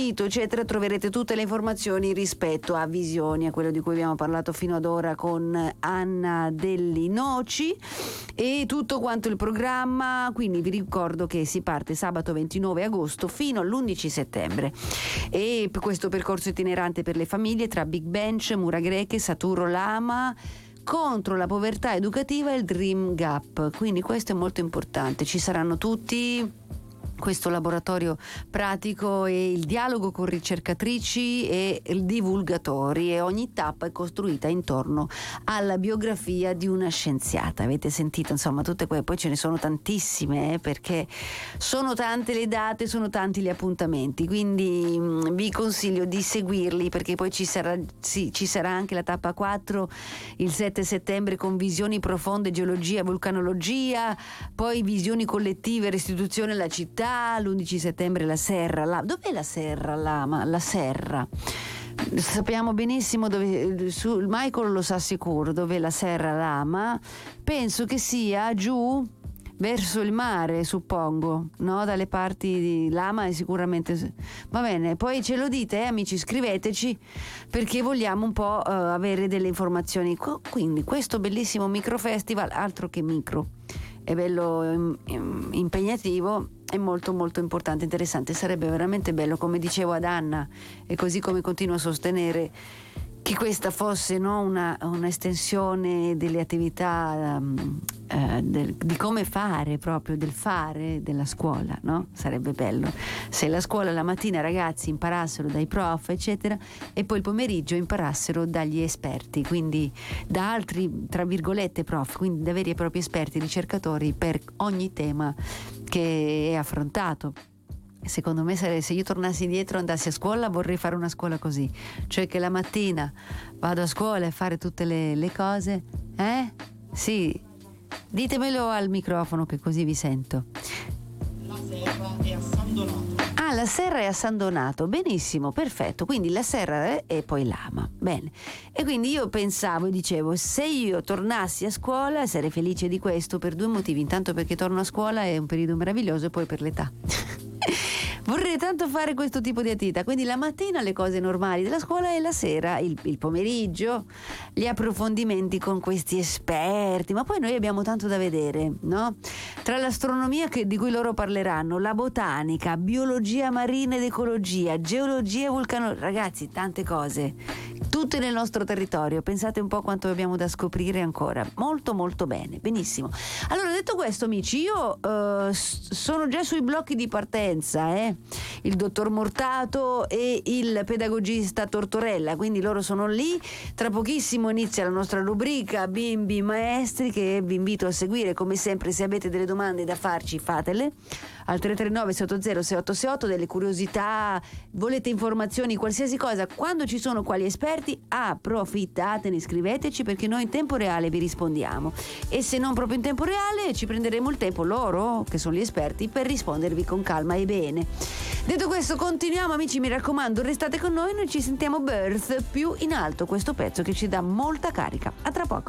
sito eccetera troverete tutte le informazioni rispetto a Visioni, a quello di cui abbiamo parlato fino ad ora con Anna Delli Noci, e tutto quanto il programma. Quindi vi ricordo che si parte sabato 29 agosto fino all'11 settembre, e questo percorso itinerante per le famiglie tra Big Bench, mura greche, Saturo Lama, contro la povertà educativa e il Dream Gap. Quindi questo è molto importante, ci saranno tutti questo laboratorio pratico e il dialogo con ricercatrici e divulgatori, e ogni tappa è costruita intorno alla biografia di una scienziata. Avete sentito, insomma, tutte quelle, poi ce ne sono tantissime, perché sono tante le date, sono tanti gli appuntamenti, quindi vi consiglio di seguirli, perché poi ci sarà anche la tappa 4 il 7 settembre con visioni profonde, geologia, vulcanologia, poi visioni collettive, restituzione alla città. L'11 settembre la Serra Lama. Dov'è la Serra Lama? La Serra, sappiamo benissimo dove, Michael lo sa sicuro dov'è la Serra Lama. Penso che sia giù verso il mare, suppongo, no? Dalle parti di Lama è sicuramente. Va bene, poi ce lo dite, amici, scriveteci, perché vogliamo un po' avere delle informazioni. Quindi questo bellissimo microfestival, altro che micro, è bello impegnativo, è molto molto importante, interessante. Sarebbe veramente bello, come dicevo ad Anna, e così come continuo a sostenere, che questa fosse, no, una estensione delle attività di come fare, proprio del fare della scuola, no? Sarebbe bello se la scuola la mattina ragazzi imparassero dai prof eccetera, e poi il pomeriggio imparassero dagli esperti, quindi da altri tra virgolette prof, quindi da veri e propri esperti ricercatori per ogni tema che è affrontato. Secondo me, se io tornassi indietro e andassi a scuola, vorrei fare una scuola così, cioè che la mattina vado a scuola e fare tutte le cose, sì, ditemelo al microfono che così vi sento. La Serra è a San Donato. Ah, la Serra è a San Donato, benissimo, perfetto, quindi la Serra e poi Lama, bene. E quindi io pensavo e dicevo, se io tornassi a scuola sarei felice di questo per due motivi: intanto perché torno a scuola, è un periodo meraviglioso, e poi per l'età. Vorrei tanto fare questo tipo di attività, quindi la mattina le cose normali della scuola, e la sera, il pomeriggio, gli approfondimenti con questi esperti. Ma poi noi abbiamo tanto da vedere, no? Tra l'astronomia di cui loro parleranno, la botanica, biologia marina ed ecologia, geologia, vulcanologia, ragazzi, tante cose, tutte nel nostro territorio. Pensate un po' quanto abbiamo da scoprire ancora. Molto molto bene, benissimo. Allora, detto questo, amici, io sono già sui blocchi di partenza, il dottor Mortato e il pedagogista Tortorella, quindi loro sono lì. Tra pochissimo inizia la nostra rubrica Bimbi Maestri, che vi invito a seguire. Come sempre, se avete delle domande da farci, fatele al 339 680 6868, delle curiosità, volete informazioni, qualsiasi cosa, quando ci sono quali esperti, approfittatene, scriveteci, perché noi in tempo reale vi rispondiamo, e se non proprio in tempo reale ci prenderemo il tempo, loro che sono gli esperti, per rispondervi con calma e bene. Detto questo, continuiamo, amici, mi raccomando, restate con noi ci sentiamo Birth più in alto, questo pezzo che ci dà molta carica. A tra poco.